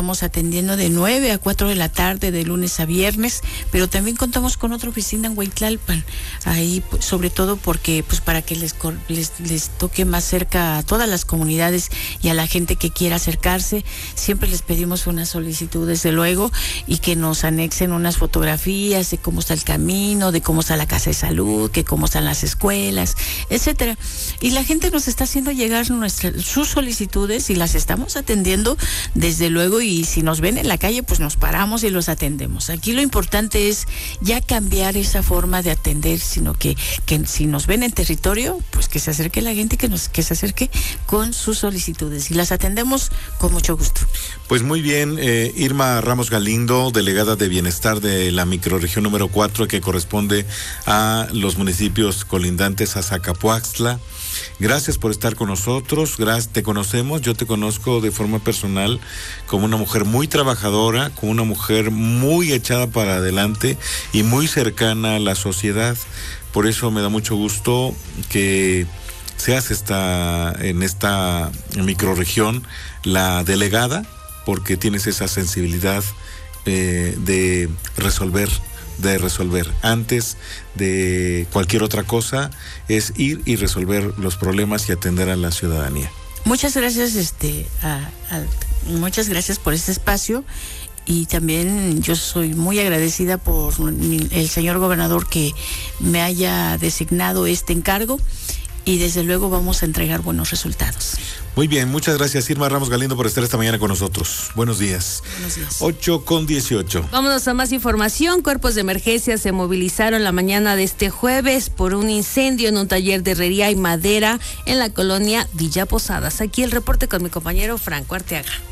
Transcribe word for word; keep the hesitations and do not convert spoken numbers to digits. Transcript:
estamos atendiendo de nueve a cuatro de la tarde, de lunes a viernes, pero también contamos con otra oficina en Hueytlalpan, ahí pues, sobre todo porque pues para que les, les, les toque más cerca a todas las comunidades y a la gente que quiera acercarse. Siempre les pedimos una solicitud, desde luego, y que nos anexen unas fotografías de cómo está el camino, de cómo está la casa de salud, que cómo están las escuelas, etcétera. Y la gente nos está haciendo llegar nuestra, sus solicitudes y las estamos atendiendo, desde luego, y si nos ven en la calle, pues nos paramos y los atendemos. Aquí lo importante es ya cambiar esa forma de atender, sino que, que si nos ven en territorio, pues que se acerque la gente, que nos que se acerque con sus solicitudes y las atendemos con mucho gusto. Pues muy bien, eh, Irma Ramos Galindo, delegada de Bienestar de la microrregión número cuatro, que corresponde a los municipios colindantes a Zacapuaxtla. Gracias por estar con nosotros. Gracias, te conocemos, yo te conozco de forma personal como una mujer muy trabajadora, como una mujer muy echada para adelante y muy cercana a la sociedad. Por eso me da mucho gusto que seas esta, en esta microrregión la delegada, porque tienes esa sensibilidad eh, de resolver de resolver. Antes de cualquier otra cosa, es ir y resolver los problemas y atender a la ciudadanía. Muchas gracias, este, a, a, muchas gracias por este espacio, y también yo soy muy agradecida por el señor gobernador que me haya designado este encargo, y desde luego vamos a entregar buenos resultados. Muy bien, muchas gracias, Irma Ramos Galindo, por estar esta mañana con nosotros. Buenos días. Buenos días. ocho con dieciocho. Vámonos a más información. Cuerpos de emergencia se movilizaron la mañana de este jueves por un incendio en un taller de herrería y madera en la colonia Villa Posadas. Aquí el reporte con mi compañero Franco Arteaga.